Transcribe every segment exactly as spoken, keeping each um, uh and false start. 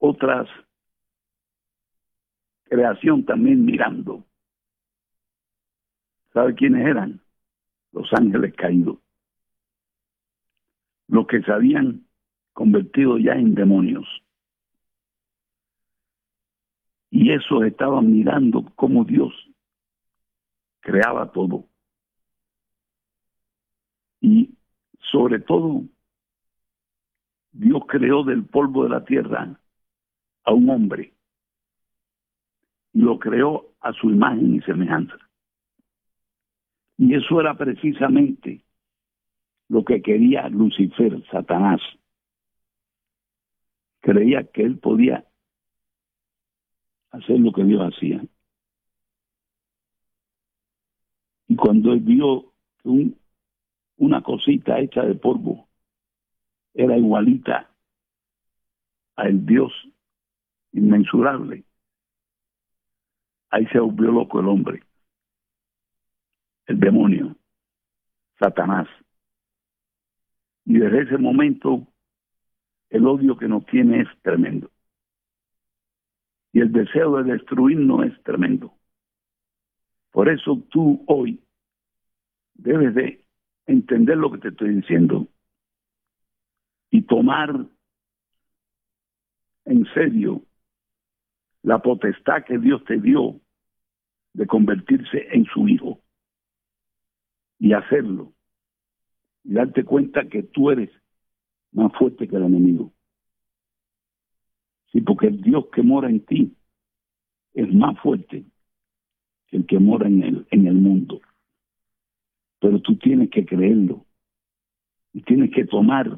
otras creación también mirando. ¿Sabe quiénes eran? Los ángeles caídos, los que se habían convertido ya en demonios. Y esos estaban mirando cómo Dios creaba todo. Y sobre todo, Dios creó del polvo de la tierra a un hombre y lo creó a su imagen y semejanza. Y eso era precisamente lo que quería Lucifer, Satanás. Creía que él podía hacer lo que Dios hacía. Y cuando él vio que un, una cosita hecha de polvo era igualita al Dios inmensurable, ahí se volvió loco el hombre, el demonio, Satanás. Y desde ese momento el odio que nos tiene es tremendo. Y el deseo de destruirnos es tremendo. Por eso tú hoy debes de entender lo que te estoy diciendo y tomar en serio la potestad que Dios te dio de convertirse en su hijo y hacerlo y darte cuenta que tú eres más fuerte que el enemigo. Sí, porque el Dios que mora en ti es más fuerte que el que mora en el, en el mundo. Pero tú tienes que creerlo y tienes que tomar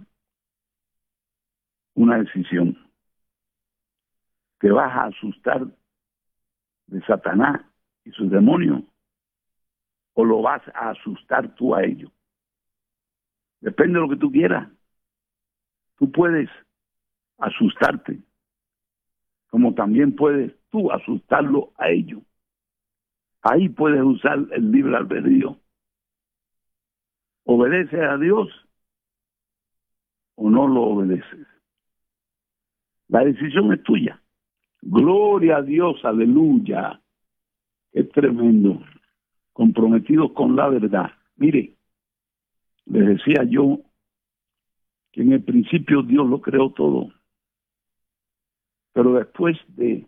una decisión. ¿Te vas a asustar de Satanás y sus demonios o lo vas a asustar tú a ellos? Depende de lo que tú quieras. Tú puedes asustarte, como también puedes tú asustarlo a ellos. Ahí puedes usar el libre albedrío. ¿Obedeces a Dios o no lo obedeces? La decisión es tuya. Gloria a Dios, aleluya. Es tremendo. Comprometidos con la verdad. Mire, les decía yo que en el principio Dios lo creó todo. Pero después de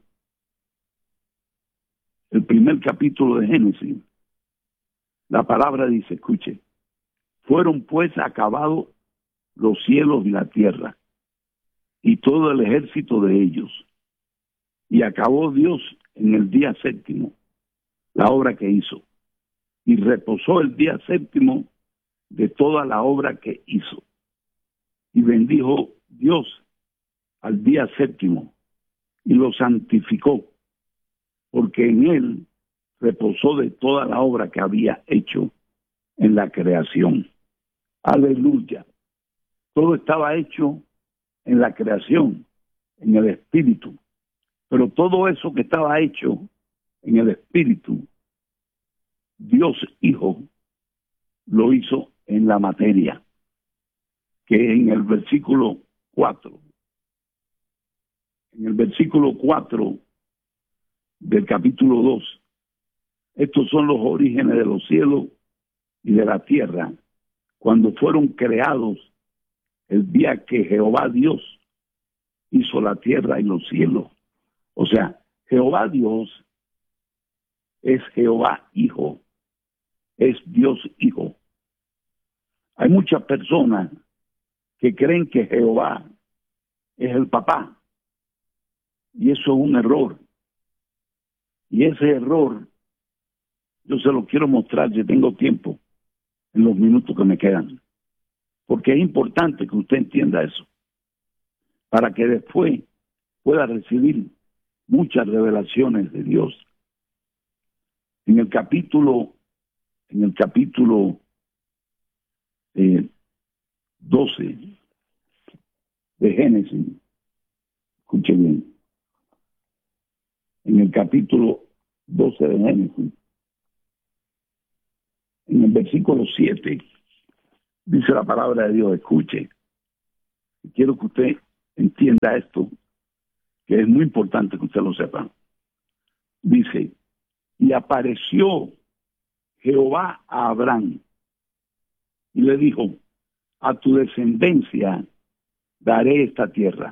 el primer capítulo de Génesis, la palabra dice, escuche, fueron pues acabados los cielos y la tierra y todo el ejército de ellos. Y acabó Dios en el día séptimo la obra que hizo. Y reposó el día séptimo de toda la obra que hizo. Y bendijo Dios al día séptimo y lo santificó, porque en él reposó de toda la obra que había hecho en la creación. Aleluya. Todo estaba hecho en la creación, en el espíritu. Pero todo eso que estaba hecho en el espíritu, Dios Hijo lo hizo en la materia, que en el versículo cuatro, en el versículo cuatro del capítulo dos, estos son los orígenes de los cielos y de la tierra, cuando fueron creados el día que Jehová Dios hizo la tierra y los cielos. O sea, Jehová Dios es Jehová Hijo, es Dios Hijo. Hay muchas personas que creen que Jehová es el papá, y eso es un error. Y ese error yo se lo quiero mostrar, si tengo tiempo, en los minutos que me quedan, porque es importante que usted entienda eso, para que después pueda recibir muchas revelaciones de Dios. En el capítulo, en el capítulo eh, doce de Génesis, escuche bien, en el capítulo doce de Génesis, en el versículo siete, dice la palabra de Dios, escuche, quiero que usted entienda esto, que es muy importante que usted lo sepa. Dice, y apareció Jehová a Abraham y le dijo, a tu descendencia daré esta tierra.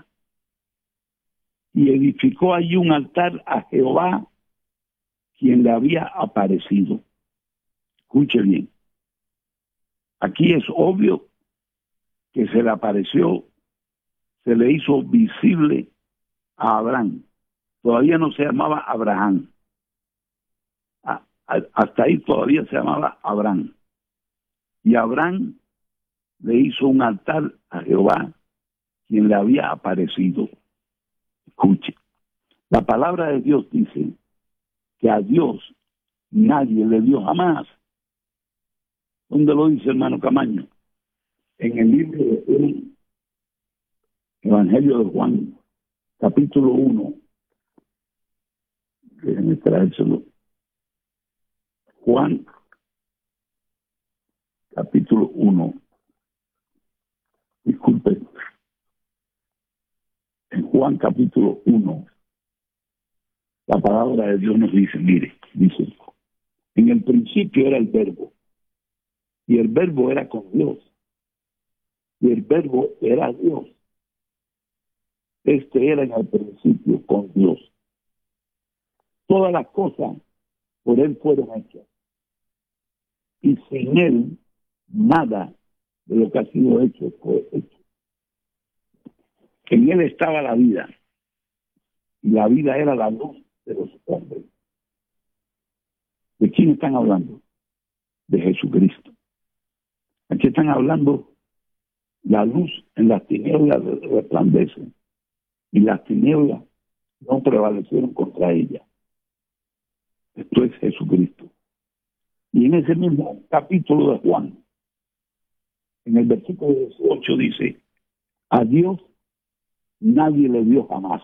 Y edificó allí un altar a Jehová, quien le había aparecido. Escuche bien. Aquí es obvio que se le apareció, se le hizo visible a Abraham. Todavía no se llamaba Abraham. A, a, hasta ahí todavía se llamaba Abraham. Y Abraham le hizo un altar a Jehová, quien le había aparecido. Escuche. La palabra de Dios dice que a Dios nadie le dio jamás. ¿Dónde lo dice, hermano Camaño? En el libro del Evangelio de Juan, capítulo uno. Déjenme traérselo. Juan, capítulo uno. Disculpe. En Juan, capítulo uno, la palabra de Dios nos dice, mire, dice, en el principio era el verbo, y el verbo era con Dios, y el verbo era Dios. Este era en el principio con Dios. Todas las cosas por él fueron hechas, y sin él nada de lo que ha sido hecho fue hecho. En él estaba la vida, y la vida era la luz de los hombres. ¿De quién están hablando? De Jesucristo. Aquí están hablando, la luz en las tinieblas resplandece, y las tinieblas no prevalecieron contra ella. Esto es Jesucristo. Y en ese mismo capítulo de Juan, en el versículo dieciocho dice, a Dios nadie le dio jamás.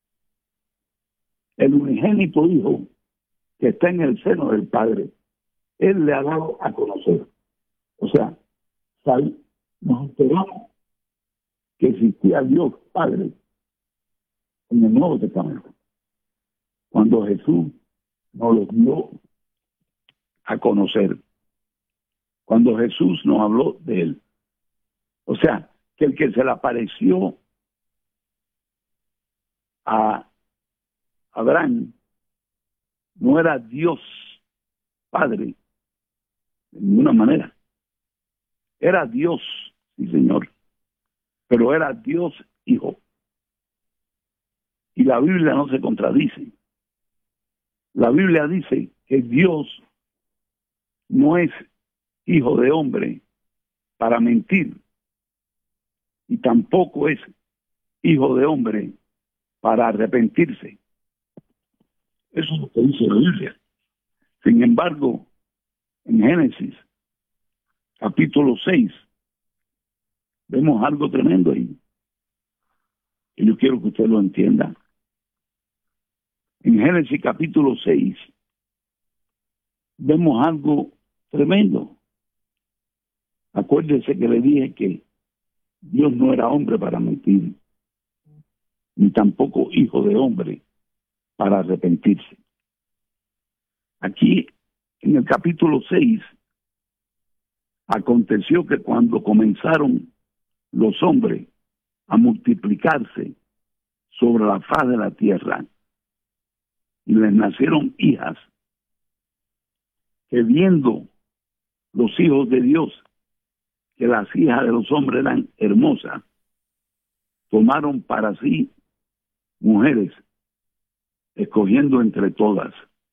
El unigénito Hijo que está en el seno del Padre, Él le ha dado a conocer. O sea, nos enteramos que existía Dios Padre en el Nuevo Testamento, cuando Jesús nos lo dio a conocer, cuando Jesús nos habló de Él. O sea, que el que se le apareció a Abraham no era Dios Padre de ninguna manera. Era Dios, sí señor, pero era Dios Hijo. Y la Biblia no se contradice. La Biblia dice que Dios no es hijo de hombre para mentir, y tampoco es hijo de hombre para arrepentirse. Eso es lo que dice la Biblia. Sin embargo, en Génesis, capítulo seis, vemos algo tremendo ahí. Y yo quiero que usted lo entienda. En Génesis, capítulo seis, vemos algo tremendo. Acuérdese que le dije que Dios no era hombre para mentir, ni tampoco hijo de hombre para arrepentirse. Aquí, en el capítulo seis, aconteció que cuando comenzaron los hombres a multiplicarse sobre la faz de la tierra, y les nacieron hijas, que viendo los hijos de Dios que las hijas de los hombres eran hermosas, tomaron para sí mujeres, escogiendo entre todas.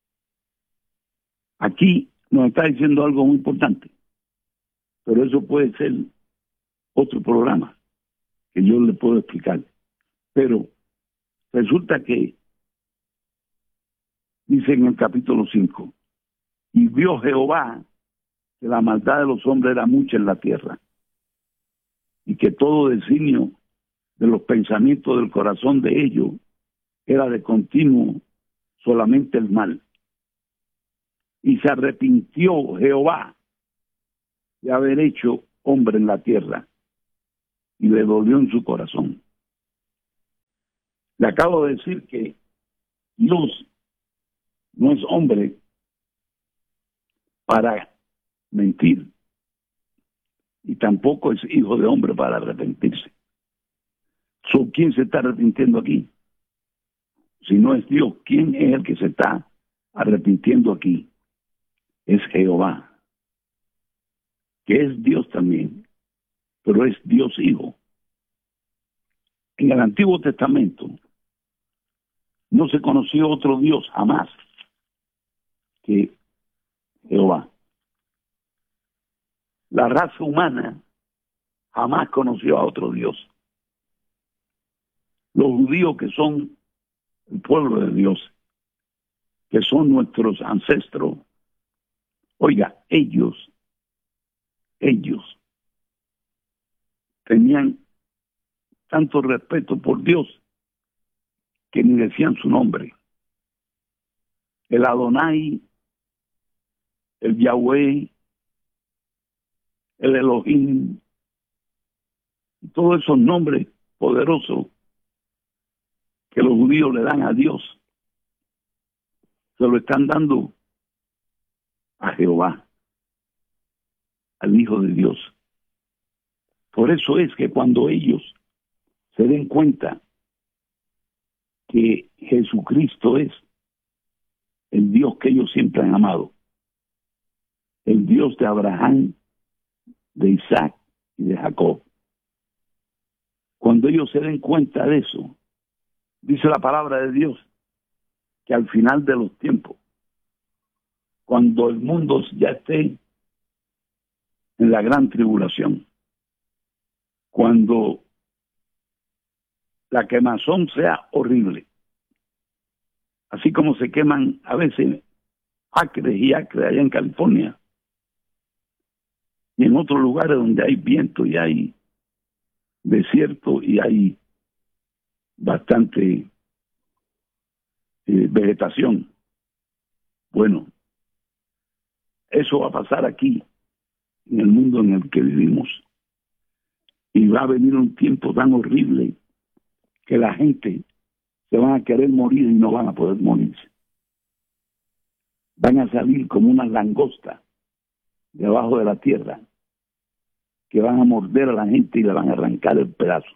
Aquí nos está diciendo algo muy importante, pero eso puede ser otro programa que yo le puedo explicar. Pero resulta que dice en el capítulo cinco, y vio Jehová que la maldad de los hombres era mucha en la tierra, y que todo designio de los pensamientos del corazón de ellos era de continuo solamente el mal. Y se arrepintió Jehová de haber hecho hombre en la tierra, y le dolió en su corazón. Le acabo de decir que Dios no es hombre para mentir y tampoco es hijo de hombre para arrepentirse. So, ¿quién se está arrepintiendo aquí? Si no es Dios, ¿quién es el que se está arrepintiendo aquí? Es Jehová, que es Dios también, pero es Dios Hijo. En el Antiguo Testamento no se conoció otro Dios jamás que Jehová. La raza humana jamás conoció a otro Dios. Los judíos, que son el pueblo de Dios, que son nuestros ancestros, oiga, ellos, ellos tenían tanto respeto por Dios que ni decían su nombre. El Adonai, el Yahweh, el Elohim, todos esos nombres poderosos que los judíos le dan a Dios, se lo están dando a Jehová, al Hijo de Dios. Por eso es que cuando ellos se den cuenta que Jesucristo es el Dios que ellos siempre han amado, el Dios de Abraham, de Isaac y de Jacob, cuando ellos se den cuenta de eso, dice la palabra de Dios que al final de los tiempos, cuando el mundo ya esté en la gran tribulación, cuando la quemazón sea horrible, así como se queman a veces acres y acres allá en California y en otros lugares donde hay viento y hay desierto y hay bastante eh, vegetación. Bueno, eso va a pasar aquí, en el mundo en el que vivimos. Y va a venir un tiempo tan horrible que la gente se van a querer morir y no van a poder morirse. Van a salir como una langosta debajo de la tierra, que van a morder a la gente y le van a arrancar el pedazo.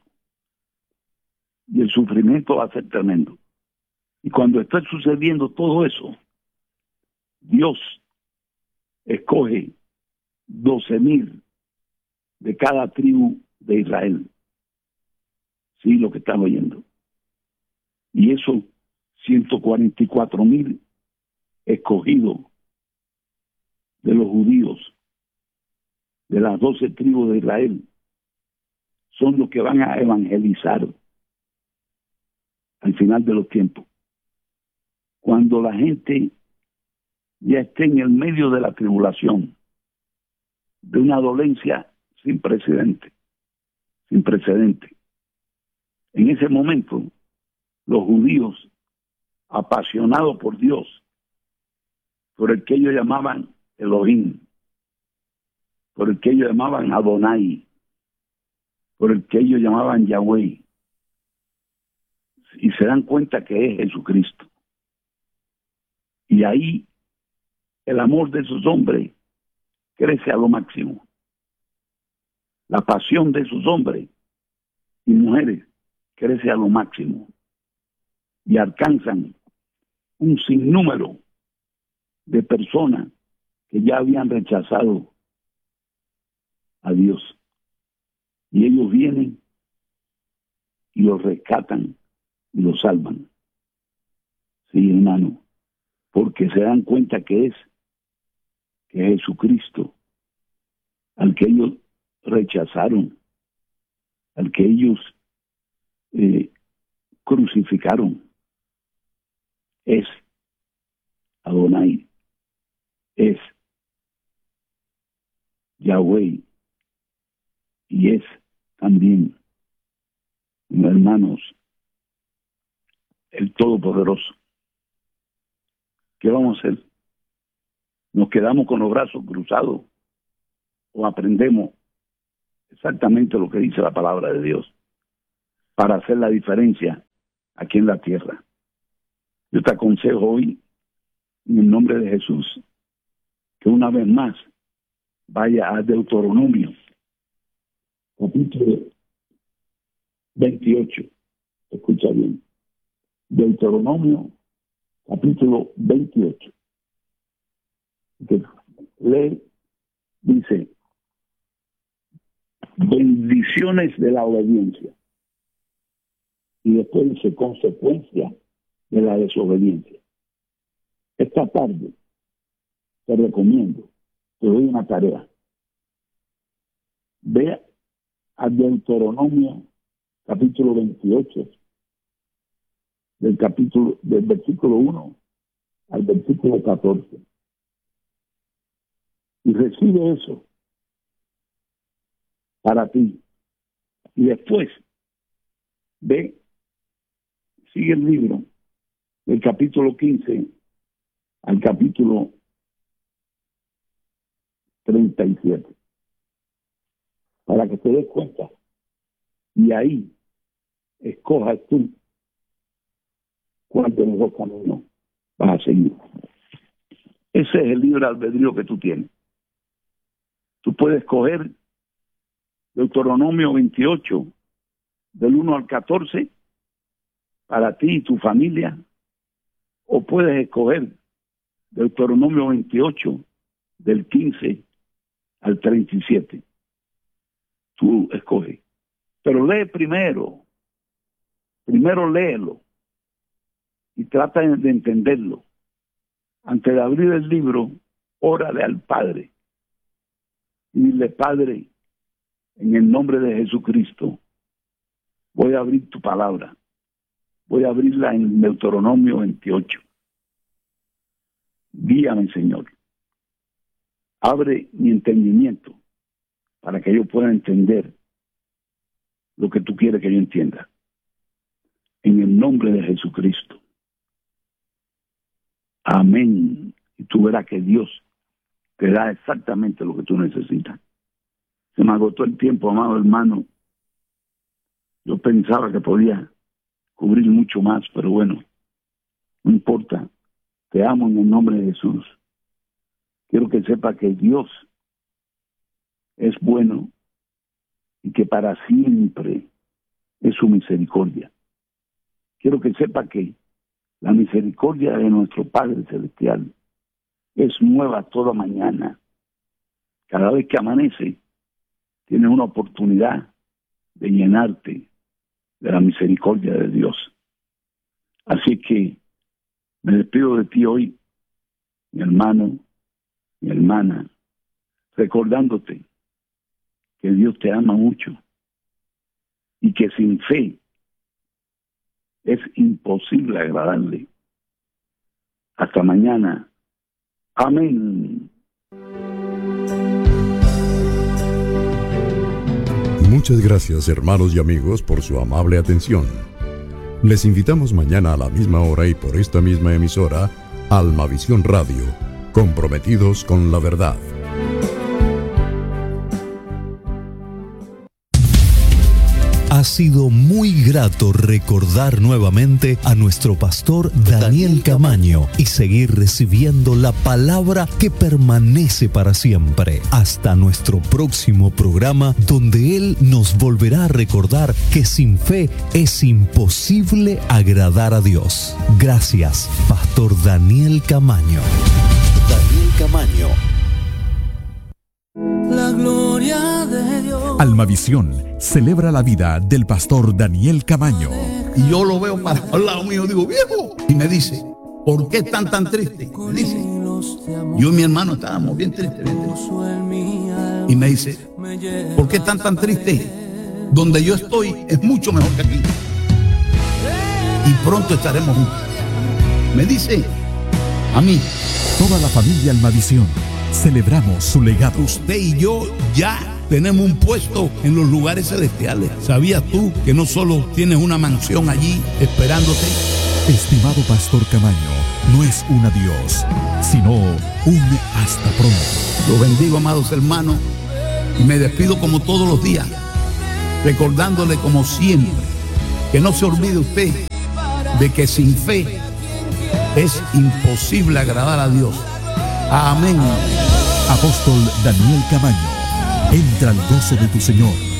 Y el sufrimiento va a ser tremendo. Y cuando está sucediendo todo eso, Dios escoge doce mil de cada tribu de Israel. Sí, lo que están oyendo. Y esos ciento cuarenta y cuatro mil escogidos de los judíos, de las doce tribus de Israel, son los que van a evangelizar al final de los tiempos. Cuando la gente ya esté en el medio de la tribulación, de una dolencia sin precedente, sin precedente. En ese momento, los judíos, apasionados por Dios, por el que ellos llamaban Elohim, por el que ellos llamaban Adonai, por el que ellos llamaban Yahweh, y se dan cuenta que es Jesucristo. Y ahí el amor de esos hombres crece a lo máximo. La pasión de esos hombres y mujeres crece a lo máximo. Y alcanzan un sinnúmero de personas que ya habían rechazado a Dios. Y ellos vienen y los rescatan y los salvan. Sí, hermano, porque se dan cuenta que es que Jesucristo, al que ellos rechazaron, al que ellos eh, crucificaron, es Adonai, es Yahweh, y es también, hermanos, el Todopoderoso. ¿Qué vamos a hacer? ¿Nos quedamos con los brazos cruzados o aprendemos exactamente lo que dice la palabra de Dios para hacer la diferencia aquí en la tierra. Yo te aconsejo hoy, en el nombre de Jesús, que una vez más vaya a Deuteronomio, capítulo veintiocho. Escucha bien. Deuteronomio, capítulo veintiocho. Que lee, dice, bendiciones de la obediencia. Y después dice, consecuencia de la desobediencia. Esta tarde te recomiendo, te doy una tarea. Ve a Deuteronomio capítulo veintiocho, del capítulo, del versículo uno al versículo catorce. Y recibe eso para ti. Y después ve, sigue el libro del capítulo quince al capítulo treinta y siete, para que te des cuenta, y ahí escojas tú cuál de los dos caminos vas a seguir. Ese es el libre albedrío que tú tienes. Tú puedes escoger Deuteronomio veintiocho, del uno al catorce, para ti y tu familia, o puedes escoger Deuteronomio veintiocho, del quince al treinta y siete. Tú escoges. Pero lee primero. Primero léelo. Y trata de entenderlo. Antes de abrir el libro, órale al Padre. Y dile, Padre, en el nombre de Jesucristo, voy a abrir tu palabra. Voy a abrirla en Deuteronomio veintiocho. Guíame, Señor. Abre mi entendimiento para que yo pueda entender lo que tú quieres que yo entienda. En el nombre de Jesucristo. Amén. Y tú verás que Dios te da exactamente lo que tú necesitas. Se me agotó el tiempo, amado hermano. Yo pensaba que podía cubrir mucho más, pero bueno, no importa. Te amo en el nombre de Jesús. Quiero que sepa que Dios es bueno y que para siempre es su misericordia. Quiero que sepa que la misericordia de nuestro Padre Celestial es nueva toda mañana. Cada vez que amanece, tienes una oportunidad de llenarte de la misericordia de Dios. Así que me despido de ti hoy, mi hermano, mi hermana, recordándote que Dios te ama mucho y que sin fe es imposible agradarle. Hasta mañana. Amén. Muchas gracias, hermanos y amigos, por su amable atención. Les invitamos mañana a la misma hora y por esta misma emisora, Almavisión Radio, comprometidos con la verdad. Ha sido muy grato recordar nuevamente a nuestro pastor Daniel Camaño y seguir recibiendo la palabra que permanece para siempre. Hasta nuestro próximo programa, donde Él nos volverá a recordar que sin fe es imposible agradar a Dios. Gracias, Pastor Daniel Camaño. Daniel Camaño. La gloria de Dios. Almavisión celebra la vida del pastor Daniel Camaño. Y yo lo veo para al lado mío, digo, viejo. Y me dice, ¿por qué están tan tristes? Me dice, yo y mi hermano estábamos bien tristes, bien tristes. Y me dice, ¿por qué están tan tristes? Donde yo estoy es mucho mejor que aquí. Y pronto estaremos juntos. Me dice, a mí. Toda la familia Almavisión celebramos su legado. Usted y yo ya tenemos un puesto en los lugares celestiales. ¿Sabías tú que no solo tienes una mansión allí esperándote? Estimado pastor Camaño, no es un adiós, sino un hasta pronto. Los bendigo, amados hermanos, y me despido como todos los días, recordándole como siempre que no se olvide usted de que sin fe es imposible agradar a Dios. Amén. Apóstol Daniel Camaño, entra al gozo de tu Señor.